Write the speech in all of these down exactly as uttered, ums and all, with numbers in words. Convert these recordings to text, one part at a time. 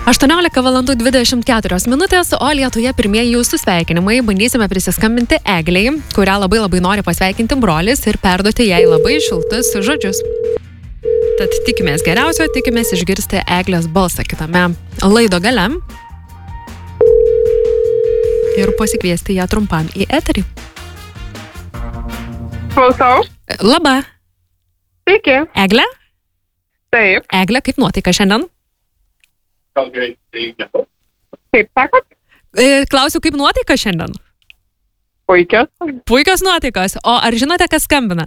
aštuoniolika valandų dvidešimt keturios minutės, o Lietuvoje pirmieji jūsų sveikinimai. Bandysime prisiskambinti Eglei, kurią labai labai nori pasveikinti brolis ir perduoti jai labai šiltus žodžius. Tad tikimės geriausio, tikimės išgirsti Eglės balsą kitame laido gale ir pasikviesti ją trumpam į eterį. Klausau. Labą. Sveiki. Eglė? Taip. Eglė, kaip nuotaika šiandien? Kaip sakot? E, klausiu, kaip nuotaika šiandien? Puikios. Puikios nuotaikos. O ar žinote, kas skambina?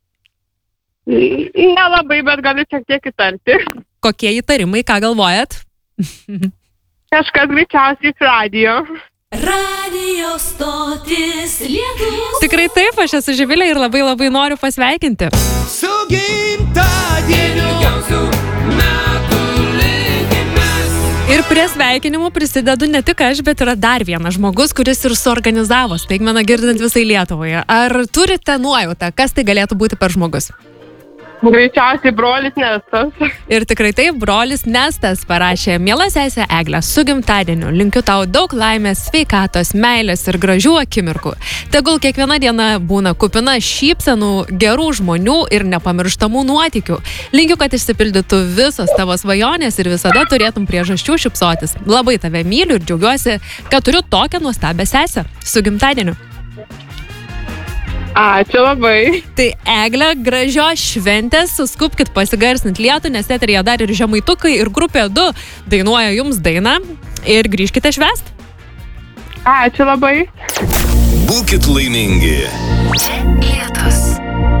Nelabai, bet galiu šiek tiek įtarti. Kokie įtarimai, ką galvojat? Kažkas greičiausiai iš radijo. Radio stotis Lietuvos. Tikrai taip, aš esu Živilė ir labai labai noriu pasveikinti. Su gimtadieniu metų linkimas. Ir prie sveikinimų prisidedu ne tik aš, bet yra dar vienas žmogus, kuris ir suorganizavo staigmeną girdint visai Lietuvoje. Ar turite nuojautą, kas tai galėtų būti per žmogus? Greičiausiai brolis Nestas. Ir tikrai taip, brolis Nestas parašė: miela sesė Eglė, su gimtadieniu linkiu tau daug laimės, sveikatos, meilės ir gražių akimirkų. Tegul kiekviena diena būna kupina šypsenų, gerų žmonių ir nepamirštamų nuotykių. Linkiu, kad išsipildytų visos tavo svajonės ir visada turėtum priežasčių šypsotis. Labai tave myliu ir džiaugiuosi, kad turiu tokią nuostabią sesę. Su gimtadieniu. Ačiū labai. Tai Eglė, gražios šventės, suskupkit pasigarsint lietų, nes eteryje dar ir Žemaitukai ir grupė du dainuoja jums dainą ir grįžkite švęst. Ačiū labai. Būkit laimingi. Čia Lietus.